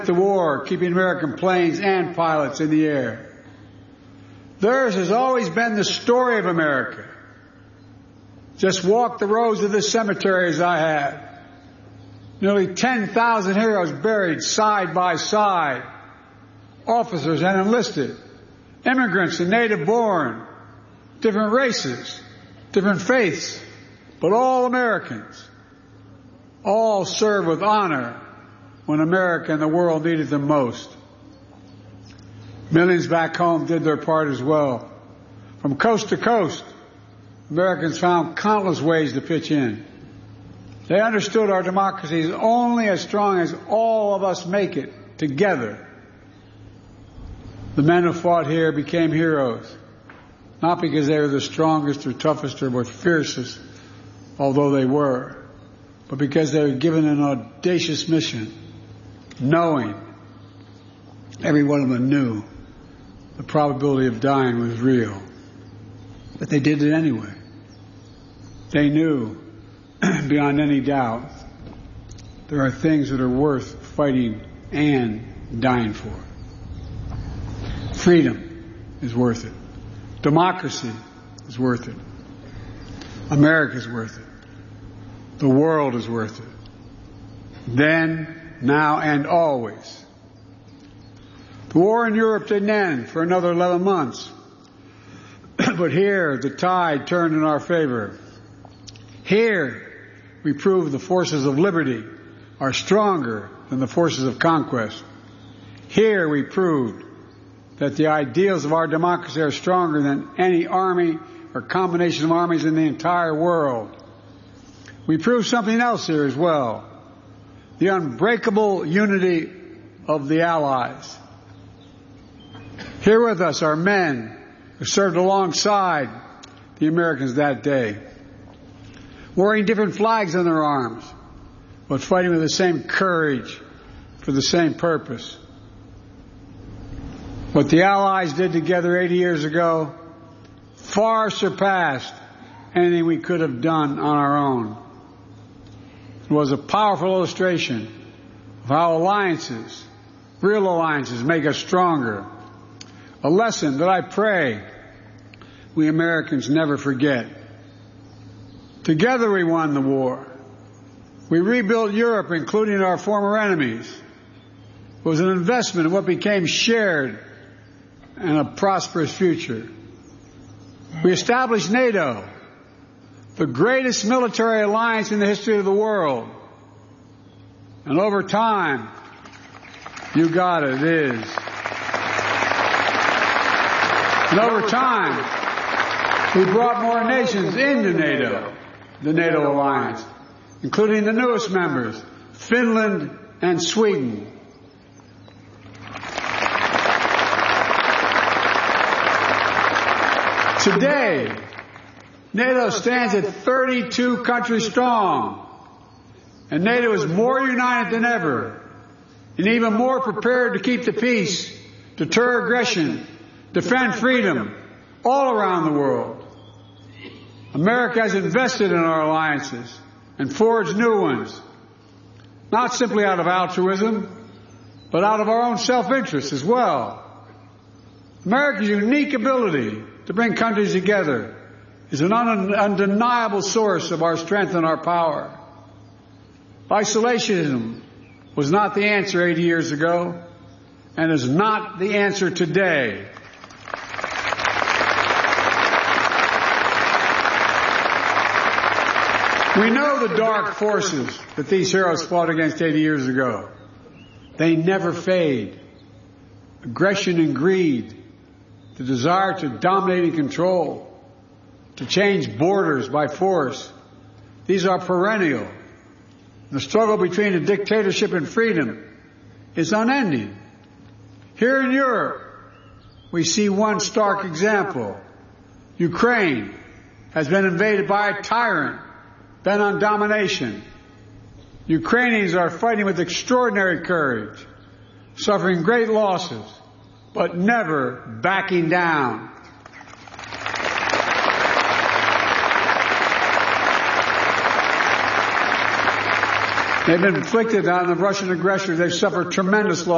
the war, keeping American planes and pilots in the air. Theirs has always been the story of America. Just walk the rows of this cemetery as I have. Nearly 10,000 heroes buried side by side. Officers and enlisted, immigrants and native-born, different races, different faiths, but all Americans. All served with honor when America and the world needed them most. Millions back home did their part as well. From coast to coast, Americans found countless ways to pitch in. They understood our democracy is only as strong as all of us make it together. The men who fought here became heroes, not because they were the strongest or toughest or most fiercest, although they were, but because they were given an audacious mission, knowing, every one of them knew, the probability of dying was real. But they did it anyway. They knew, beyond any doubt, there are things that are worth fighting and dying for. Freedom is worth it. Democracy is worth it. America is worth it. The world is worth it. Then, now, and always. The war in Europe didn't end for another 11 months. But here, the tide turned in our favor. Here, we proved the forces of liberty are stronger than the forces of conquest. Here, we proved that the ideals of our democracy are stronger than any army or combination of armies in the entire world. We proved something else here as well. The unbreakable unity of the Allies. Here with us are men who served alongside the Americans that day, wearing different flags on their arms, but fighting with the same courage for the same purpose. What the Allies did together 80 years ago far surpassed anything we could have done on our own. It was a powerful illustration of how alliances, real alliances, make us stronger. A lesson that I pray we Americans never forget. Together we won the war. We rebuilt Europe, including our former enemies. It was an investment in what became shared and a prosperous future. We established NATO, the greatest military alliance in the history of the world. And over time, you got it, it is. And over time, we brought more nations into NATO, the NATO alliance, including the newest members, Finland and Sweden. Today, NATO stands at 32 countries strong, and NATO is more united than ever, and even more prepared to keep the peace, deter aggression, defend freedom all around the world. America has invested in our alliances and forged new ones, not simply out of altruism, but out of our own self-interest as well. America's unique ability to bring countries together is an undeniable source of our strength and our power. Isolationism was not the answer 80 years ago and is not the answer today. We know the dark forces that these heroes fought against 80 years ago. They never fade. Aggression and greed, the desire to dominate and control, to change borders by force, these are perennial. The struggle between a dictatorship and freedom is unending. Here in Europe, we see one stark example. Ukraine has been invaded by a tyrant bent on domination. Ukrainians are fighting with extraordinary courage, suffering great losses, but never backing down. They've been inflicted on the Russian aggressors. They've suffered tremendous loss.